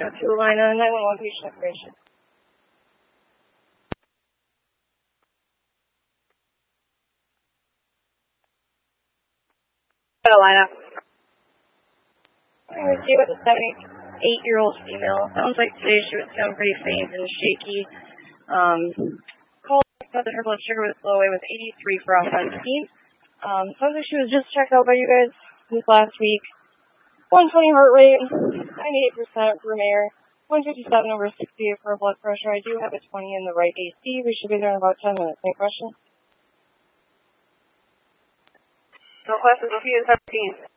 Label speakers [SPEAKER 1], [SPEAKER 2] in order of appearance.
[SPEAKER 1] Carolina, 911 patient information. Carolina. I'm going to see with a 78-year-old female. Sounds like today she would sound pretty faint and shaky. Called that her blood sugar was low. It was 83 for off 17. Sounds like she was just checked out by you guys this last week. 120 heart rate, 98% room air, 157 over 68 for blood pressure. I do have a 20 in the right AC. We should be there in about 10 minutes. Any questions?
[SPEAKER 2] No questions. We'll see you in 17.